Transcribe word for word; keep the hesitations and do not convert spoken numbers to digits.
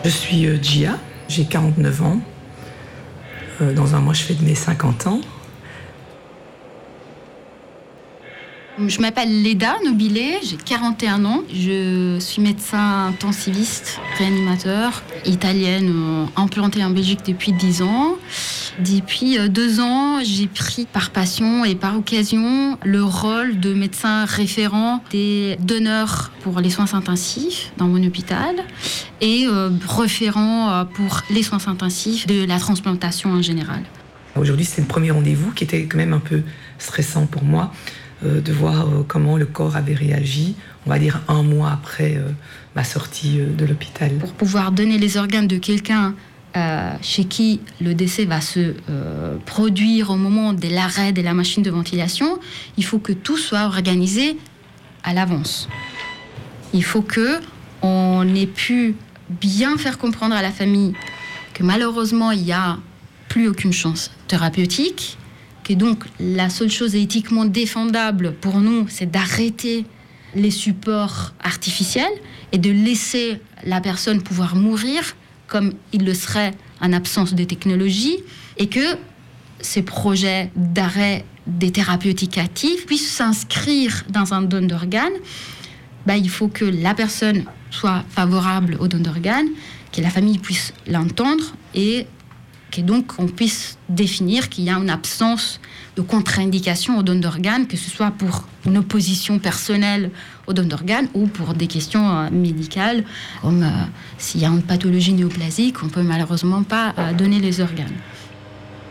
Je suis euh, Gia, j'ai quarante-neuf ans. Euh, dans un mois, je fais de mes cinquante ans. Je m'appelle Leda Nobilé, j'ai quarante et un ans. Je suis médecin intensiviste, réanimateur, italienne, euh, implantée en Belgique depuis dix ans. Depuis euh, deux ans, j'ai pris par passion et par occasion le rôle de médecin référent des donneurs pour les soins intensifs dans mon hôpital et euh, référent euh, pour les soins intensifs de la transplantation en général. Aujourd'hui, c'est le premier rendez-vous qui était quand même un peu stressant pour moi. Euh, de voir euh, comment le corps avait réagi, on va dire un mois après euh, ma sortie euh, de l'hôpital. Pour pouvoir donner les organes de quelqu'un euh, chez qui le décès va se euh, produire au moment de l'arrêt de la machine de ventilation, il faut que tout soit organisé à l'avance. Il faut qu'on ait pu bien faire comprendre à la famille que malheureusement, il n'y a plus aucune chance thérapeutique. Et donc, la seule chose éthiquement défendable pour nous, c'est d'arrêter les supports artificiels et de laisser la personne pouvoir mourir comme il le serait en absence de technologie, et que ces projets d'arrêt des thérapeutiques actives puissent s'inscrire dans un don d'organes. Ben, il faut que la personne soit favorable au don d'organes, que la famille puisse l'entendre et et donc on puisse définir qu'il y a une absence de contre-indication au don d'organes, que ce soit pour une opposition personnelle au don d'organes ou pour des questions euh, médicales, comme euh, s'il y a une pathologie néoplasique, on ne peut malheureusement pas euh, donner les organes.